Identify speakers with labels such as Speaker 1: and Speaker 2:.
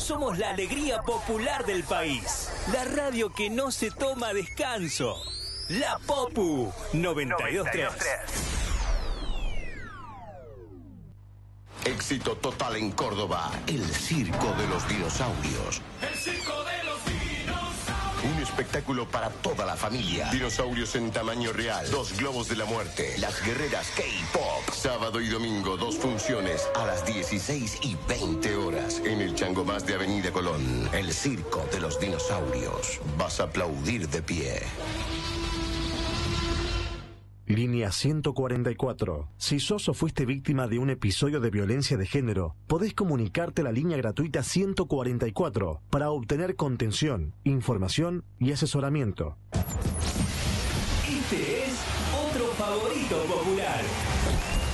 Speaker 1: Somos la alegría popular del país. La radio que no se toma descanso. La Popu 92.3.
Speaker 2: Éxito total en Córdoba, el Circo de los Dinosaurios.
Speaker 3: ¡El Circo de los Dinosaurios!
Speaker 2: Un espectáculo para toda la familia. Dinosaurios en tamaño real, 2 globos de la muerte, las guerreras K-Pop. Sábado y domingo, 2 funciones a las 16 y 20 horas en el Chango Más de Avenida Colón. El Circo de los Dinosaurios. Vas a aplaudir de pie.
Speaker 4: Línea 144. Si sos o fuiste víctima de un episodio de violencia de género, podés comunicarte a la línea gratuita 144 para obtener contención, información y asesoramiento.
Speaker 1: Este es otro favorito popular.